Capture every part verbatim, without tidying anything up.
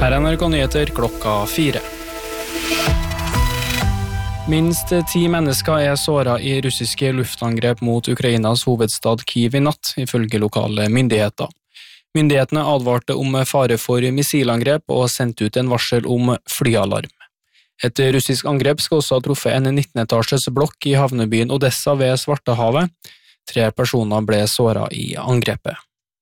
Her er N R K Nyheter klokka fire. Minst ti mennesker er såret i russiske luftangrep mot Ukrainas hovedstad Kyiv i natt, ifølge lokale myndigheter. Myndighetene advarte om fare for missilangrep og sendte ut en varsel om flyalarm. Et russisk angrep skal også ha truffet en nitten-etasjes blokk i havnebyen Odessa ved Svartehavet. Tre personer ble såret i angrepet.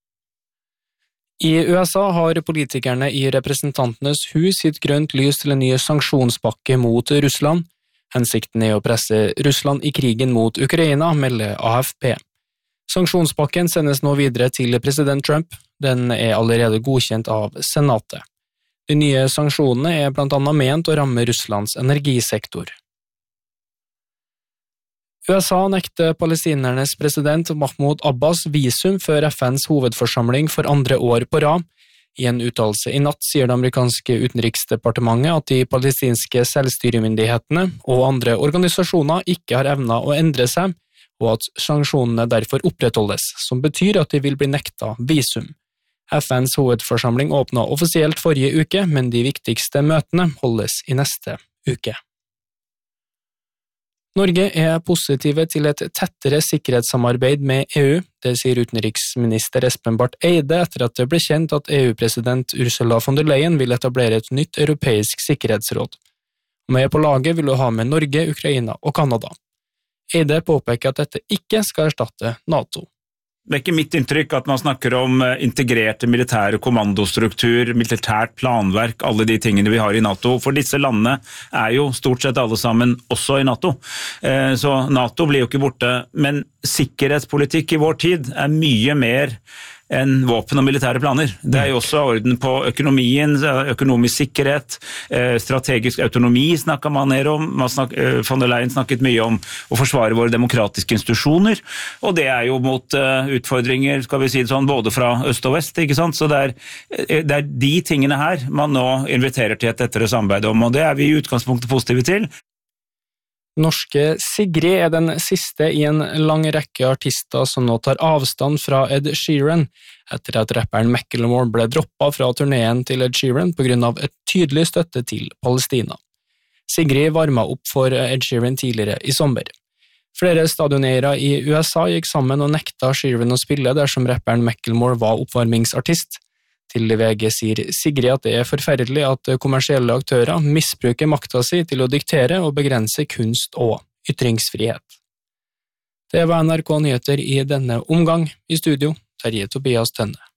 I U S A har politikerne i Representantenes hus gitt grønt lys til en ny sanksjonspakke mot Russland. Hensikten er å presse Russland i krigen mot Ukraina, melder A F P. Sanksjonspakken sendes nå videre til president Trump. Den er allerede godkjent av Senatet. De nye sanksjonene er blant annet ment å ramme Russlands energisektor. U S A nekter palestinernes president Mahmoud Abbas visum før F N's hovedforsamling for andre år på rad. I en uttalelse i natt sier det amerikanske utenriksdepartementet at de palestinske selvstyremyndighetene og andre organisasjoner ikke har evnet å endre seg, og at sanksjonene derfor opprettholdes, som betyr at de vil bli nekta visum. F N's hovedforsamling åpnet offisielt forrige uke, men de viktigste møtene holdes i neste uke. Norge er positive til et tettere sikkerhetssamarbeid med E U, det sier utenriksminister Espen Barth Eide etter at det ble kjent at E U-president Ursula von der Leyen vil etablere et nytt europeisk sikkerhetsråd. Med på laget vil hun ha med Norge, Ukraina og Kanada. Eide påpeker at dette ikke skal erstatte NATO. Det er ikke mitt inntrykk at man snakker om integrerte militære kommandostruktur, militært planverk, alle de tingene vi har i NATO. For disse landene er jo stort sett alle sammen også i NATO. Så NATO blir jo ikke borte, men sikkerhetspolitikk i vår tid er mye mer enn våpen og militære planer. Det er jo også orden på økonomien, økonomisk sikkerhet, strategisk autonomi snakket man ned om. Man snak, von der Leyen snakket mye om å forsvare våre demokratiske institusjoner, og det er jo mot utfordringer, skal vi si det sånn, både fra øst og vest, ikke sant? Så det er, det er de tingene her man nå inviterer til et tettere samarbeid om, og det er vi i utgangspunktet positive til. Norske Sigrid er den siste i en lang rekke artister som nå tar avstand fra Ed Sheeran, etter at rapperen Macklemore ble droppet fra turneen til Ed Sheeran på grunn av et tydelig støtte til Palestina. Sigrid varmet opp for Ed Sheeran tidligere i sommer. Flere stadioneiere i U S A gikk sammen og nekta Sheeran å spille dersom rapperen Macklemore var oppvarmingsartist. Til V G sier Sigrid at det er forferdelig at kommersielle aktører misbruker makta si til å diktere og begrense kunst og ytringsfrihet. Det var N R K Nyheter i denne omgang. I studio, Terje Tobias Tønne.